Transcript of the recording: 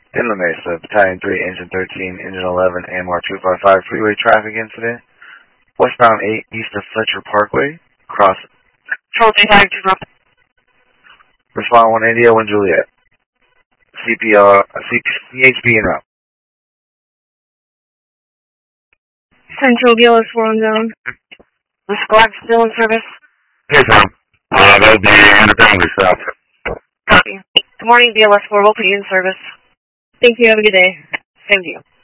In La Mesa, Battalion 3, Engine 13, Engine 11, AMR 255, freeway traffic incident. Westbound 8, east of Fletcher Parkway, cross. Control J5, Respond 1 India, 1 Juliet. CHB and up. Central BLS 4 on zone. The squad still in service? Yes, ma'am. That would be Independently South. Copy. Good morning, BLS 4. We'll put you in service. Thank you. Have a good day. Same to you.